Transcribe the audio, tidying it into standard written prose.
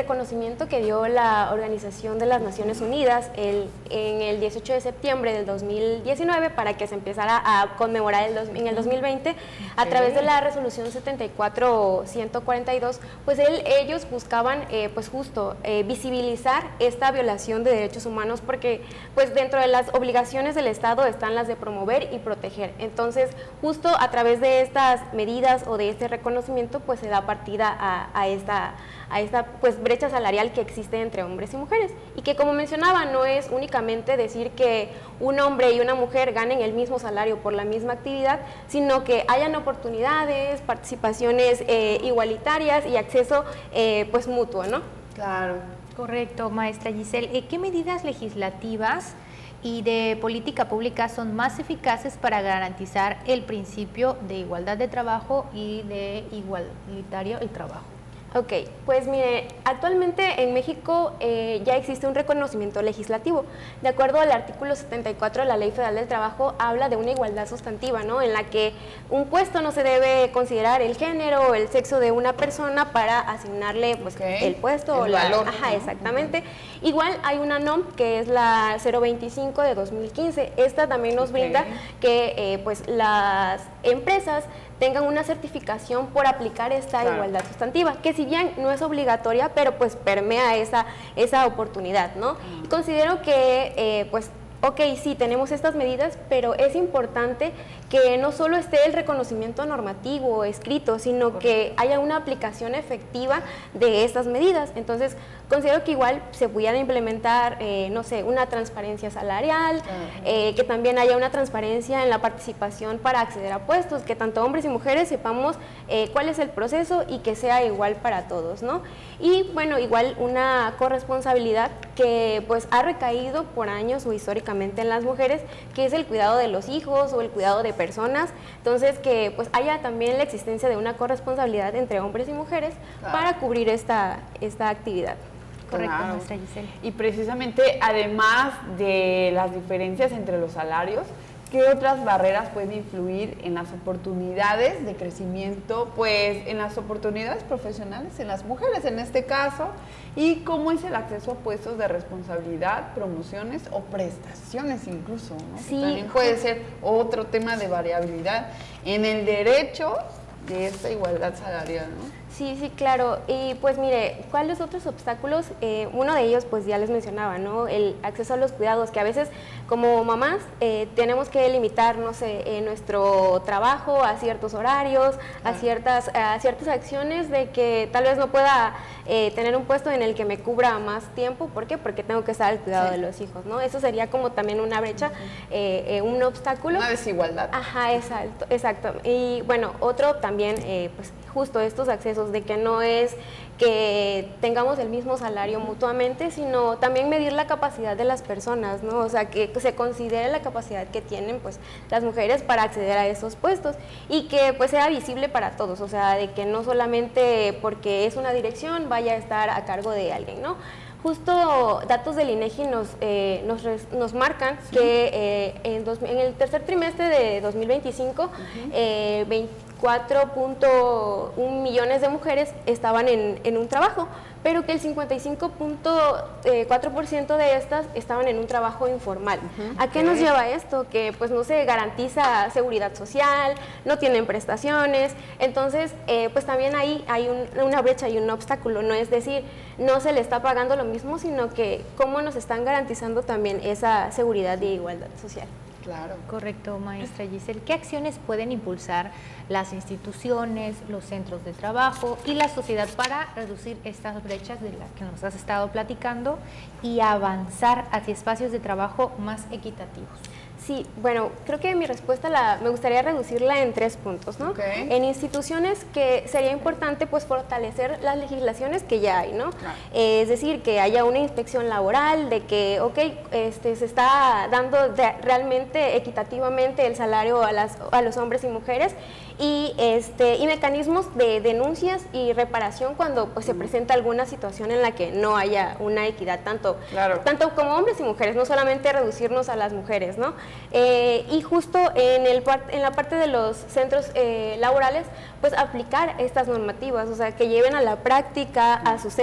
reconocimiento que dio la Organización de las Naciones Unidas en el 18 de septiembre del 2019 para que se empezara a conmemorar en el 2020 a través de la resolución 74-142, pues ellos buscaban pues justo visibilizar esta violación de derechos humanos, porque pues dentro de las obligaciones del Estado están las de promover y proteger. Entonces justo a través de estas medidas o de este reconocimiento pues se da partida a esta pues brecha salarial que existe entre hombres y mujeres, y que, como mencionaba, no es únicamente decir que un hombre y una mujer ganen el mismo salario por la misma actividad, sino que hayan oportunidades, participaciones igualitarias y acceso pues mutuo, ¿no? Claro. Correcto, maestra Giselle. ¿Qué medidas legislativas y de política pública son más eficaces para garantizar el principio de igualdad de trabajo y de igualitario el trabajo? Ok, pues mire, actualmente en México ya existe un reconocimiento legislativo. De acuerdo al artículo 74 de la Ley Federal del Trabajo, habla de una igualdad sustantiva, ¿no? En la que un puesto no se debe considerar el género o el sexo de una persona para asignarle pues, el puesto o el valor. Ajá, exactamente. Igual hay una NOM que es la 025 de 2015. Esta también nos brinda que pues las empresas tengan una certificación por aplicar esta igualdad sustantiva, que si bien no es obligatoria, pero pues permea esa oportunidad, ¿no? Y considero que pues ok, sí, tenemos estas medidas, pero es importante que no solo esté el reconocimiento normativo o escrito, sino que haya una aplicación efectiva de estas medidas. Entonces, considero que igual se pudiera implementar, no sé, una transparencia salarial, que también haya una transparencia en la participación para acceder a puestos, que tanto hombres y mujeres sepamos cuál es el proceso y que sea igual para todos, ¿no? Y bueno, igual una corresponsabilidad que pues ha recaído por años o históricamente en las mujeres, que es el cuidado de los hijos o el cuidado de personas. Entonces que pues haya también la existencia de una corresponsabilidad entre hombres y mujeres para cubrir esta actividad. Correcto, maestra Giselle. Y precisamente, además de las diferencias entre los salarios, ¿qué otras barreras pueden influir en las oportunidades de crecimiento, pues en las oportunidades profesionales en las mujeres en este caso? ¿Y cómo es el acceso a puestos de responsabilidad, promociones o prestaciones incluso, ¿no? Sí. También puede ser otro tema de variabilidad en el derecho de esta igualdad salarial, ¿no? Sí, sí, claro. Y pues mire, ¿cuáles otros obstáculos? Uno de ellos, pues ya les mencionaba, ¿no? El acceso a los cuidados, que a veces como mamás tenemos que limitar, no sé, nuestro trabajo a ciertos horarios, a ciertas acciones de que tal vez no pueda tener un puesto en el que me cubra más tiempo. ¿Por qué? Porque tengo que estar al cuidado de los hijos, ¿no? Eso sería como también una brecha, un obstáculo. Una desigualdad. Ajá, exacto. Y bueno, otro también, pues justo estos accesos, de que no es que tengamos el mismo salario mutuamente, sino también medir la capacidad de las personas, ¿no? O sea, que se considere la capacidad que tienen pues las mujeres para acceder a esos puestos y que pues sea visible para todos, o sea, de que no solamente porque es una dirección vaya a estar a cargo de alguien, ¿no? Justo datos del INEGI nos marcan que en el tercer trimestre de 2025, 24.1 millones de mujeres estaban en un trabajo, pero que el 55.4% de estas estaban en un trabajo informal. ¿A qué nos lleva esto? Que pues no se garantiza seguridad social, no tienen prestaciones, entonces pues también ahí hay una brecha y un obstáculo, no es decir, no se le está pagando lo mismo, sino que cómo nos están garantizando también esa seguridad y igualdad social. Claro. Correcto, maestra Giselle. ¿Qué acciones pueden impulsar las instituciones, los centros de trabajo y la sociedad para reducir estas brechas de las que nos has estado platicando y avanzar hacia espacios de trabajo más equitativos? Sí, bueno, creo que mi respuesta me gustaría reducirla en 3 puntos, ¿no? En instituciones, que sería importante pues fortalecer las legislaciones que ya hay, ¿no? Es decir, que haya una inspección laboral, de que, se está dando realmente equitativamente el salario a los hombres y mujeres, y mecanismos de denuncias y reparación cuando pues se presenta alguna situación en la que no haya una equidad, tanto como hombres y mujeres, no solamente reducirnos a las mujeres, ¿no? Y justo en la parte de los centros laborales, pues aplicar estas normativas, o sea, que lleven a la práctica a sus